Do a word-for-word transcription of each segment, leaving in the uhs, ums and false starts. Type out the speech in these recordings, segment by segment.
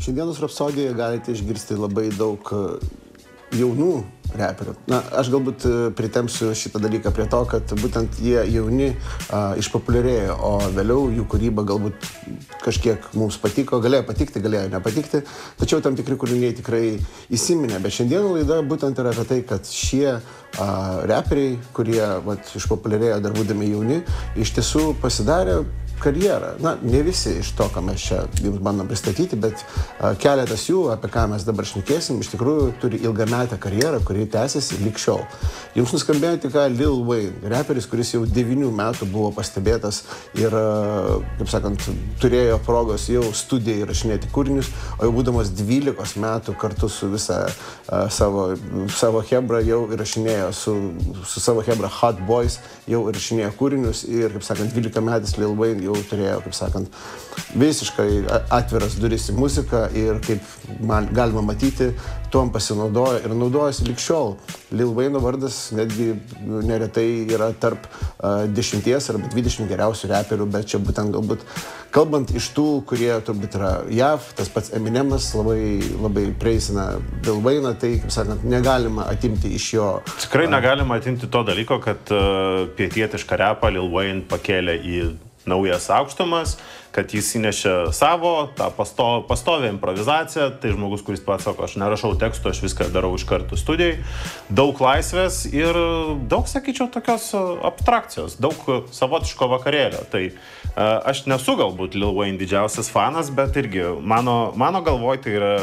Šiandienos Rapsodijoje galite išgirsti labai daug jaunų reperių. Na, aš galbūt pritempsiu šitą dalyką prie to, kad būtent jie jauni a, išpopuliarėjo, o vėliau jų kūryba galbūt kažkiek mums patiko, galėjo patikti, galėjo nepatikti, tačiau tam tikri kūriniai tikrai įsiminė. Bet šiandieną laida būtent yra apie tai, kad šie a, reperiai, kurie vat, išpopuliarėjo dar būdami jauni, iš tiesų pasidarė karjerą. Na, ne visi iš to, ką mes čia jums bandom pristatyti, bet a, keletas jų, apie ką mes dabar šnekėsim, iš tikrųjų turi ilgametę karjerą, kuri tęsiasi lig šiol. Jums nuskambėjo tik Lil Wayne, reperis, kuris jau devynių metų buvo pastebėtas ir, a, kaip sakant, turėjo progos jau studijai įrašinėti kūrinius, o jau būdamas dvylikos metų kartu su visa a, savo, savo hebra jau įrašinėjo su, su savo hebra Hot Boys, jau įrašinėjo kūrinius ir, kaip sakant, dvylikametis Lil Wayne jau turėjo, kaip sakant, visiškai atviras duris į muziką ir, kaip man galima matyti, tuom pasinaudojo ir naudojasi lig šiol. Lil Wayne'o vardas netgi neretai yra tarp uh, dešimties arba dvidešimt geriausių reperių, bet čia būtent galbūt kalbant iš tų, kurie turbūt yra J A V, tas pats Eminemas labai, labai preisina Lil Wayne'ą, tai, kaip sakant, negalima atimti iš jo. Tikrai negalima atimti to dalyko, kad uh, pietietišką repą Lil Wayne pakėlė į naujas aukštumas, kad jis įnešė savo, tą pasto, pastovę improvizaciją, tai žmogus, kuris pats sako, aš nerašau tekstų, aš viską darau iš karto studijai, daug laisvės ir daug, sakyčiau, tokios abstrakcijos, daug savotiško vakarėlio. Tai uh, aš nesu galbūt Lil Wayne didžiausias fanas, bet irgi mano, mano galvoj tai yra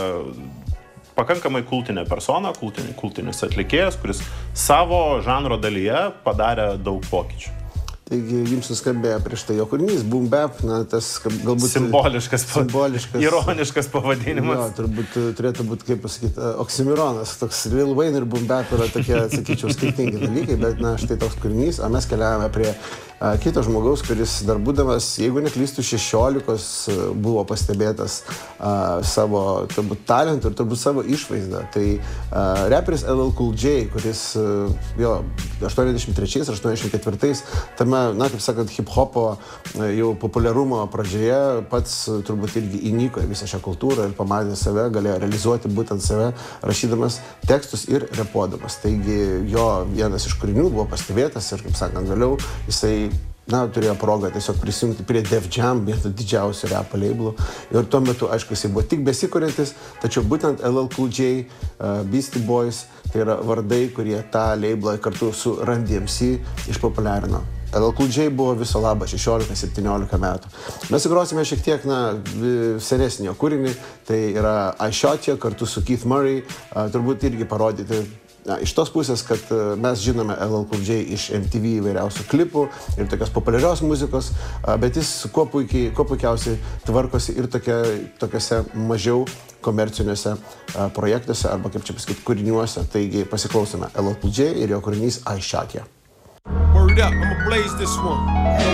pakankamai kultinė persona, kultinė, kultinis atlikėjas, kuris savo žanro dalyje padarė daug pokyčių. Taigi jums nuskambėjo prieš tai jo kūrinys, Boom Bap, na tas galbūt... Simboliškas, simboliškas ironiškas pavadinimas. Jo, turbūt turėtų būti, kaip pasakyti, oksimironas. Toks Lil Wayne ir Boom Bap yra tokie, sakyčiau, skirtingi dalykai, bet na, štai toks kūrinys, o mes keliavome prie a, kito žmogaus, kuris dar būdamas, jeigu neklystu, šešiolikos buvo pastebėtas a, savo, turbūt, talentų ir turbūt savo išvaizdą. Tai a, reperis L L Cool J, kuris a, jo, aštuoniasdešimt trečiais ar aštuoniasdešimt ketvirtais tame, na, kaip sakant, hip-hopo jau populiarumo pradžioje pats turbūt irgi įnyko į visą šią kultūrą ir pamatė save, galėjo realizuoti būtent save, rašydamas tekstus ir repuodamas. Taigi jo vienas iš kūrinių buvo pastebėtas ir, kaip sakant, vėliau jisai, na, turėjo progą tiesiog prisijungti prie Def Jam, vieno didžiausių repo labelų. Ir tuo metu, aišku, jisai buvo tik besikuriantis, tačiau būtent L L Cool J, uh, Beastie Boys, tai yra vardai, kurie tą labelą kartu su Run D M C išpopuliarino. L L Cool J buvo viso labo šešiolika septyniolika metų. Mes įgrosime šiek tiek, na, senesnį jo kūrinį, tai yra I Shot Ya kartu su Keith Murray, uh, turbūt irgi parodyti. Na, iš tos pusės, kad uh, mes žinome L L Cool J iš M T V įvairiausių klipų ir tokios populiarios muzikos, uh, bet jis kuo, puikiai, kuo puikiausiai tvarkosi ir tokia, tokiose mažiau komerciniuose uh, projektuose arba, kaip čia pasakyti, kūriniuose. Taigi pasiklausome L L Cool J ir jo kūrinys I Shot Ya. Word up, I'ma blaze this one.